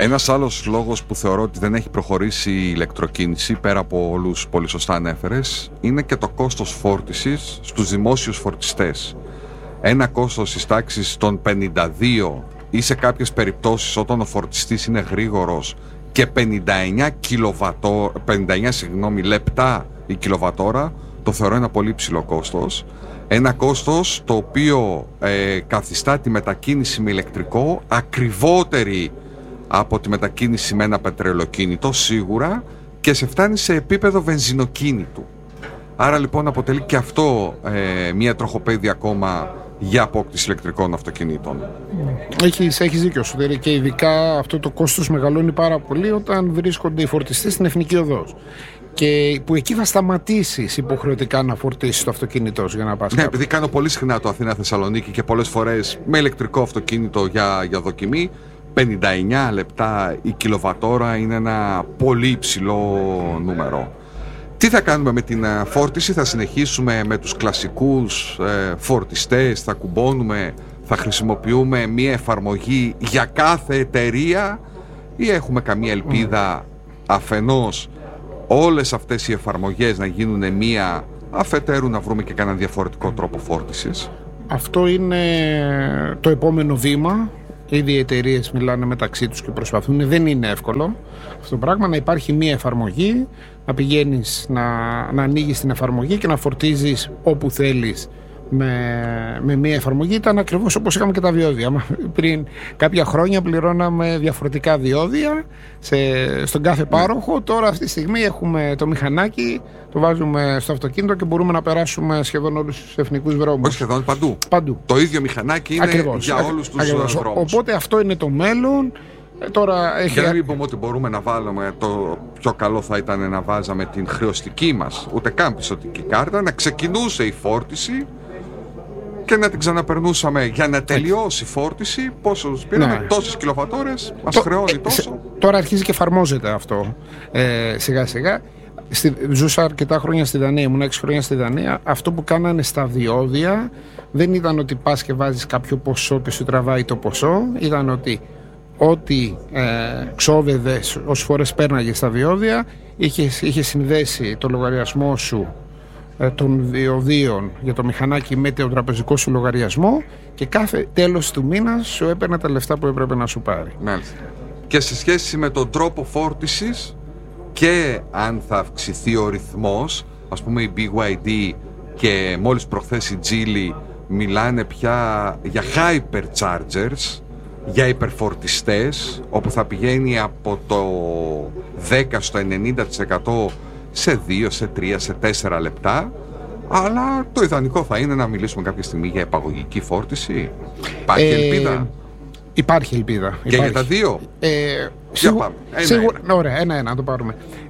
Ένας άλλος λόγος που θεωρώ ότι δεν έχει προχωρήσει η ηλεκτροκίνηση, πέρα από όλους πολύ σωστά ανέφερες, είναι και το κόστος φόρτισης στους δημόσιους φορτιστές. Ένα κόστος της τάξης των 52 ή σε κάποιες περιπτώσεις όταν ο φορτιστής είναι γρήγορος και 59 λεπτά η κιλοβατόρα, το θεωρώ ένα πολύ ψηλό κόστος. Ένα κόστος το οποίο καθιστά τη μετακίνηση με ηλεκτρικό ακριβότερη από τη μετακίνηση με ένα πετρελοκίνητο σίγουρα, και σε φτάνει σε επίπεδο βενζινοκίνητου. Άρα λοιπόν αποτελεί και αυτό μια τροχοπέδη ακόμα για απόκτηση ηλεκτρικών αυτοκινήτων. Έχεις δίκιο σου, και ειδικά αυτό το κόστος μεγαλώνει πάρα πολύ όταν βρίσκονται οι φορτιστές στην Εθνική Οδός. Και που εκεί θα σταματήσεις υποχρεωτικά να φορτίσεις το αυτοκίνητό σου για να πας κάπου. Ναι, επειδή κάνω πολύ συχνά το Αθήνα-Θεσσαλονίκη και πολλές φορές με ηλεκτρικό αυτοκίνητο για δοκιμή, 59 λεπτά η κιλοβατόρα είναι ένα πολύ υψηλό νούμερο. Τι θα κάνουμε με την φόρτιση? Θα συνεχίσουμε με τους κλασικούς φορτιστές, θα κουμπώνουμε, θα χρησιμοποιούμε μία εφαρμογή για κάθε εταιρεία, ή έχουμε καμία ελπίδα αφενός όλες αυτές οι εφαρμογές να γίνουν μία, αφετέρου να βρούμε και κανένα διαφορετικό τρόπο φόρτισης? Αυτό είναι το επόμενο βήμα. Ήδη οι εταιρείες μιλάνε μεταξύ τους και προσπαθούν. Δεν είναι εύκολο αυτό το πράγμα, να υπάρχει μία εφαρμογή, να πηγαίνεις να ανοίγεις την εφαρμογή και να φορτίζεις όπου θέλεις με μία εφαρμογή. Ήταν ακριβώς όπως είχαμε και τα διόδια. Πριν κάποια χρόνια πληρώναμε διαφορετικά διόδια στον κάθε πάροχο. Τώρα αυτή τη στιγμή έχουμε το μηχανάκι, το βάζουμε στο αυτοκίνητο και μπορούμε να περάσουμε σχεδόν όλους τους εθνικούς δρόμους. Όχι σχεδόν, παντού. Το ίδιο μηχανάκι είναι για όλους τους δρόμους. Οπότε αυτό είναι το μέλλον. Τώρα και να μην πούμε ότι μπορούμε να βάλουμε, το πιο καλό θα ήταν να βάζαμε την χρεωστική μας, ούτε καν πιστωτική κάρτα, να ξεκινούσε η φόρτιση και να την ξαναπερνούσαμε για να τελειώσει η φόρτιση. Πόσο πήραμε, τόσες κιλοβατόρες, μας χρεώνει τόσο. Τώρα αρχίζει και εφαρμόζεται αυτό σιγά σιγά. Ζούσα αρκετά χρόνια στη Δανία, ήμουν 6 χρόνια στη Δανία. Αυτό που κάνανε στα διόδια δεν ήταν ότι πας και βάζεις κάποιο ποσό και σου τραβάει το ποσό. Ήταν ότι ό,τι ξόδευες όσες φορές πέρναγε στα διόδια, είχε συνδέσει το λογαριασμό σου των διοδίων για το μηχανάκι με τον τραπεζικό σου λογαριασμό και κάθε τέλος του μήνα σου έπαιρνε τα λεφτά που έπρεπε να σου πάρει. Μάλιστα. Και σε σχέση με τον τρόπο φόρτισης και αν θα αυξηθεί ο ρυθμός, ας πούμε η BYD και μόλις προχθές η Geely μιλάνε πια για hyperchargers, για υπερφορτιστές, όπου θα πηγαίνει από το 10 στο 90% σε 2, σε 3, σε 4 λεπτά. το ιδανικό θα είναι να μιλήσουμε κάποια στιγμή για επαγωγική φόρτιση. Υπάρχει ελπίδα? Υπάρχει ελπίδα. Και για τα δύο? Σίγουρα. Ωραία, ένα-ένα να το πάρουμε.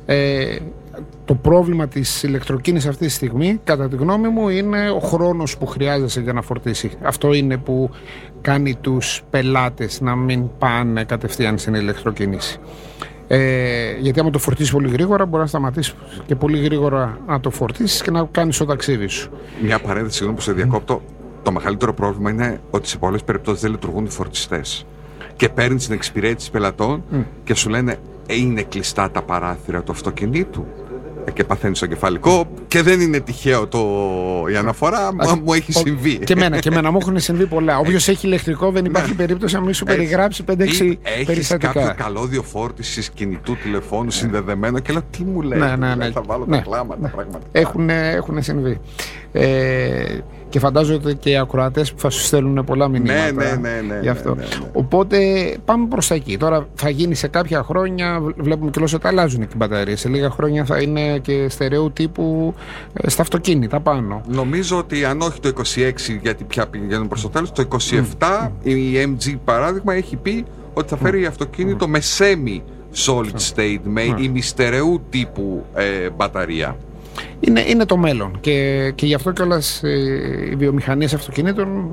Το πρόβλημα της ηλεκτροκίνησης αυτή τη στιγμή, κατά τη γνώμη μου, είναι ο χρόνος που χρειάζεσαι για να φορτίσει. Αυτό είναι που κάνει τους πελάτες να μην πάνε κατευθείαν στην ηλεκτροκίνηση. Γιατί άμα το φορτίσεις πολύ γρήγορα, μπορεί να σταματήσεις και πολύ γρήγορα να το φορτίσεις και να κάνεις το ταξίδι σου. Μια παρένθεση, συγγνώμη που σε διακόπτω. Το μεγαλύτερο πρόβλημα είναι ότι σε πολλές περιπτώσεις δεν λειτουργούν οι φορτιστές. Και παίρνεις την εξυπηρέτηση πελατών και σου λένε είναι κλειστά τα παράθυρα του αυτοκινήτου. Και παθαίνεις το κεφαλικό και δεν είναι τυχαίο η αναφορά, μου έχει συμβεί. Και εμένα μου έχουν συμβεί πολλά. Όποιος έχει ηλεκτρικό δεν υπάρχει περίπτωση να μην σου περιγράψει 5-6 περιστατικά. Έχεις κάποιο καλώδιο φόρτισης κινητού τηλεφώνου συνδεδεμένο και λέω τι μου λέει, θα βάλω τα κλάματα πραγματικά. Έχουν συμβεί. Και φαντάζομαι και οι ακροατές που θα σου στέλνουν πολλά μηνύματα γι' αυτό. Οπότε πάμε προς τα εκεί. Τώρα θα γίνει σε κάποια χρόνια, βλέπουμε και ότι αλλάζουν και οι μπαταρίες. Σε λίγα χρόνια θα είναι και στερεού τύπου στα αυτοκίνητα πάνω. Νομίζω ότι αν όχι το 26, γιατί πια πηγαίνουν προς το τέλος, το 27 η MG παράδειγμα έχει πει ότι θα φέρει αυτοκίνητο με semi-solid state, με ημιστερεού τύπου μπαταρία. Είναι το μέλλον και γι' αυτό κιόλας οι βιομηχανίες αυτοκινήτων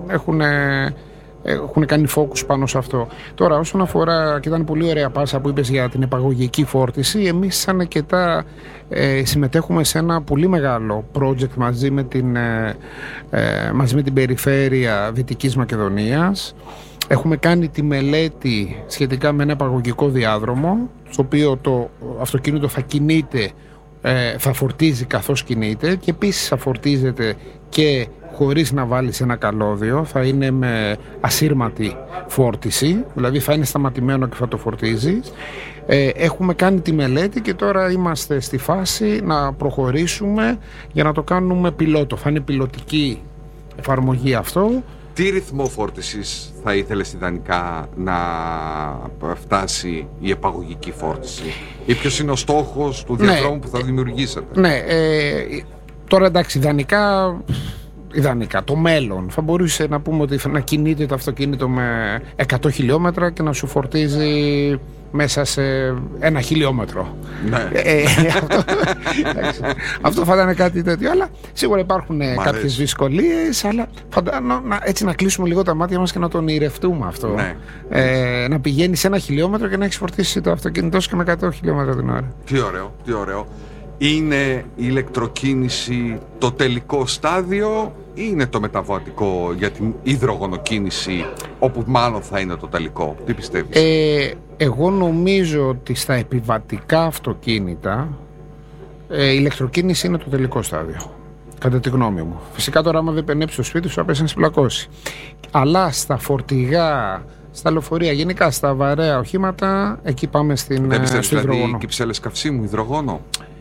έχουν κάνει focus πάνω σε αυτό. Τώρα όσον αφορά, και ήταν πολύ ωραία πάσα που είπες για την επαγωγική φόρτιση, εμείς σαν Εκετά συμμετέχουμε σε ένα πολύ μεγάλο project μαζί με την περιφέρεια Δυτικής Μακεδονίας. Έχουμε κάνει τη μελέτη σχετικά με ένα επαγωγικό διάδρομο, στο οποίο το αυτοκίνητο θα κινείται, θα φορτίζει καθώς κινείται, και επίσης θα φορτίζεται και χωρίς να βάλεις ένα καλώδιο, θα είναι με ασύρματη φόρτιση, δηλαδή θα είναι σταματημένο και θα το φορτίζεις. Έχουμε κάνει τη μελέτη και τώρα είμαστε στη φάση να προχωρήσουμε για να το κάνουμε πιλότο. Θα είναι πιλωτική εφαρμογή αυτό. Τι ρυθμό φόρτισης θα ήθελες ιδανικά να φτάσει η επαγωγική φόρτιση, ή ποιος είναι ο στόχος του διαδρόμου που θα δημιουργήσετε? Ναι, τώρα εντάξει, ιδανικά το μέλλον θα μπορούσε να πούμε ότι να κινείται το αυτοκίνητο με 100 χιλιόμετρα και να σου φορτίζει μέσα σε 1 χιλιόμετρο. Ναι. Αυτό θα ήταν κάτι τέτοιο, αλλά σίγουρα υπάρχουν κάποιες δυσκολίες, αλλά έτσι να κλείσουμε λίγο τα μάτια μας και να το ονειρευτούμε αυτό. Ναι. Να πηγαίνει σε 1 χιλιόμετρο και να έχεις φορτίσει το αυτοκίνητό σου και με 100 χιλιόμετρα την ώρα. Τι ωραίο, τι ωραίο. Είναι η ηλεκτροκίνηση το τελικό στάδιο ή είναι το μεταβατικό για την υδρογονοκίνηση, όπου μάλλον θα είναι το τελικό? Τι πιστεύεις? Εγώ νομίζω ότι στα επιβατικά αυτοκίνητα η ηλεκτροκίνηση είναι το τελικό στάδιο, κατά τη γνώμη μου. Φυσικά τώρα άμα δεν πενέψει το σπίτι σου θα πέσει να συμπλακώσει. Αλλά στα φορτηγά, στα λεωφορεία, γενικά στα βαρέα οχήματα, εκεί πάμε στην υδρογόνο. Δεν πιστεύεις δηλαδή κυψέλες καυσίμου, υδρογόνο?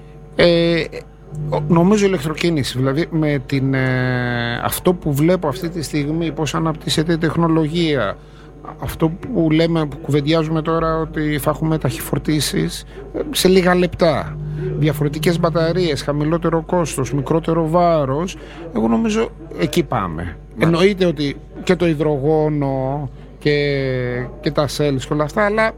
Νομίζω ηλεκτροκίνηση, δηλαδή με αυτό που βλέπω αυτή τη στιγμή, πώς αναπτύσσεται η τεχνολογία, αυτό που λέμε, που κουβεντιάζουμε τώρα, ότι θα έχουμε ταχυφορτήσεις σε λίγα λεπτά, διαφορετικές μπαταρίες, χαμηλότερο κόστος, μικρότερο βάρος, εγώ νομίζω εκεί πάμε. Εννοείται ότι και το υδρογόνο και τα cells και όλα αυτά, αλλά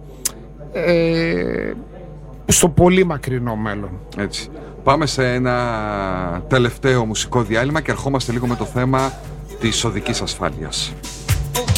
στο πολύ μακρινό μέλλον. Έτσι. Πάμε σε ένα τελευταίο μουσικό διάλειμμα και ερχόμαστε λίγο με το θέμα της οδικής ασφάλειας.